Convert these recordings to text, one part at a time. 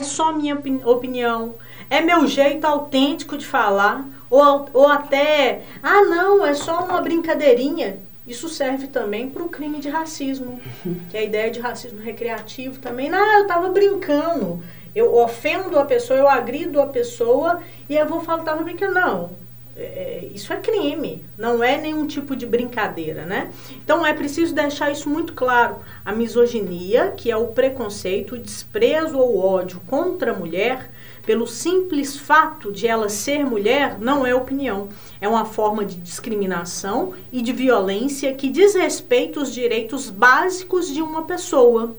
só minha opinião, é meu jeito autêntico de falar, ou até, não, é só uma brincadeirinha. Isso serve também para o crime de racismo, que é a ideia de racismo recreativo também. Eu estava brincando, eu ofendo a pessoa, eu agrido a pessoa e eu vou falar, estava brincando. Não, isso é crime, não é nenhum tipo de brincadeira, né? Então é preciso deixar isso muito claro. A misoginia, que é o preconceito, o desprezo ou ódio contra a mulher, pelo simples fato de ela ser mulher, não é opinião. É uma forma de discriminação e de violência que desrespeita os direitos básicos de uma pessoa.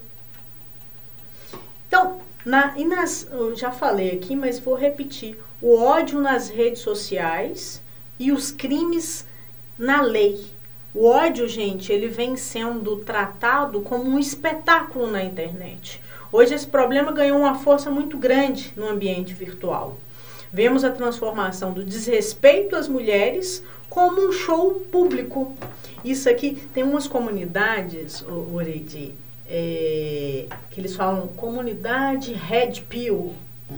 Então, eu já falei aqui, mas vou repetir. O ódio nas redes sociais e os crimes na lei. O ódio, gente, ele vem sendo tratado como um espetáculo na internet. Hoje esse problema ganhou uma força muito grande no ambiente virtual. Vemos a transformação do desrespeito às mulheres como um show público. Isso aqui, tem umas comunidades, Oreidi, que eles falam comunidade Red Pill.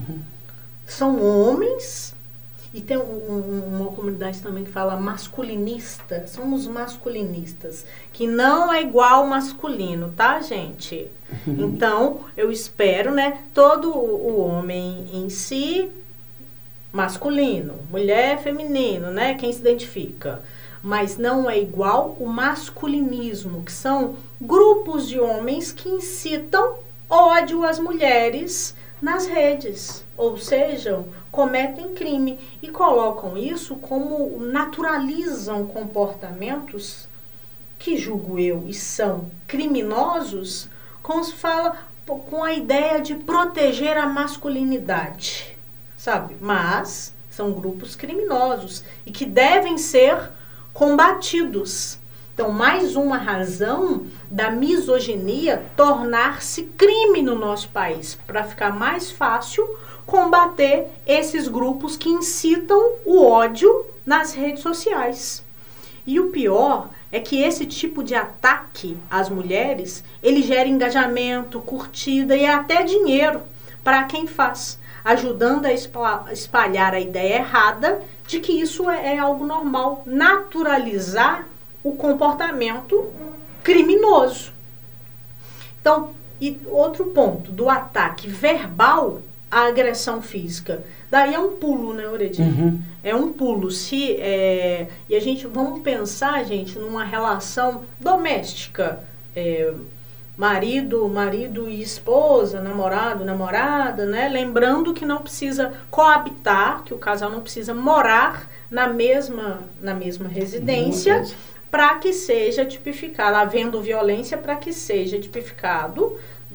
São homens, e tem uma comunidade também que fala masculinista, somos masculinistas, que não é igual masculino, tá, gente? Então, eu espero, né, todo o homem em si, masculino, mulher feminino, né, quem se identifica, mas não é igual o masculinismo, que são grupos de homens que incitam ódio às mulheres nas redes, ou seja, cometem crime e colocam isso como naturalizam comportamentos que, julgo eu, e são criminosos, como se fala, com a ideia de proteger a masculinidade, sabe? Mas são grupos criminosos e que devem ser combatidos. Então, mais uma razão da misoginia tornar-se crime no nosso país, para ficar mais fácil combater esses grupos que incitam o ódio nas redes sociais. E o pior é que esse tipo de ataque às mulheres, ele gera engajamento, curtida e até dinheiro para quem faz, ajudando a espalhar a ideia errada de que isso é algo normal, naturalizar o comportamento criminoso. Então, e outro ponto, do ataque verbal à agressão física. Daí é um pulo, né, Oreди? É um pulo. E a gente, vamos pensar, gente, numa relação doméstica. Marido e esposa, namorado, namorada, né? Lembrando que não precisa coabitar, que o casal não precisa morar na mesma residência, para que seja tipificado, havendo violência, para que seja tipificado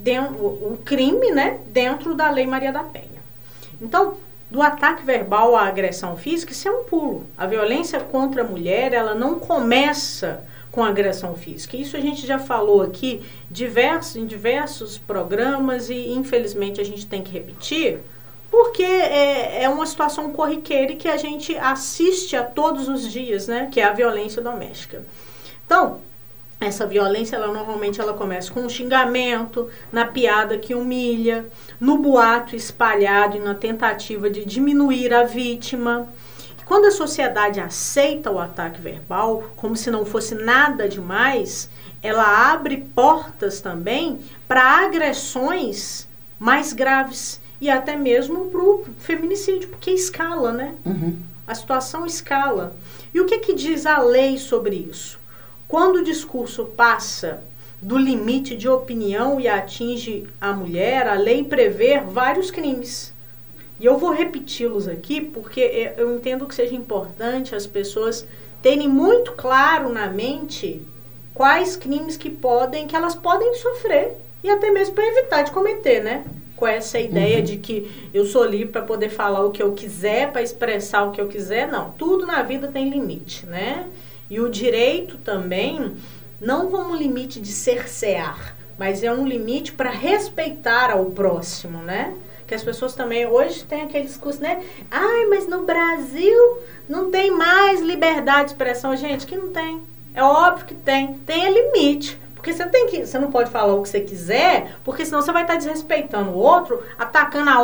o crime, né, dentro da Lei Maria da Penha. Então, do ataque verbal à agressão física, isso é um pulo. A violência contra a mulher, ela não começa com agressão física. Isso a gente já falou aqui em diversos programas e, infelizmente, a gente tem que repetir, porque é uma situação corriqueira e que a gente assiste a todos os dias, né? Que é a violência doméstica. Então, essa violência, normalmente ela começa com um xingamento, na piada que humilha, no boato espalhado e na tentativa de diminuir a vítima. Quando a sociedade aceita o ataque verbal, como se não fosse nada demais, ela abre portas também para agressões mais graves e até mesmo para o feminicídio, porque escala, né? A situação escala. E o que diz a lei sobre isso? Quando o discurso passa do limite de opinião e atinge a mulher, a lei prevê vários crimes. E eu vou repeti-los aqui porque eu entendo que seja importante as pessoas terem muito claro na mente quais crimes que elas podem sofrer e até mesmo para evitar de cometer, né? Com essa ideia de que eu sou livre para poder falar o que eu quiser, para expressar o que eu quiser. Não, tudo na vida tem limite, né? E o direito também, não como limite de cercear, mas é um limite para respeitar ao próximo, né? Que as pessoas também, hoje tem aquele discurso, né? Mas no Brasil não tem mais liberdade de expressão. Gente, que não tem. É óbvio que tem. Tem limite. Porque você não pode falar o que você quiser, porque senão você vai estar desrespeitando o outro, atacando a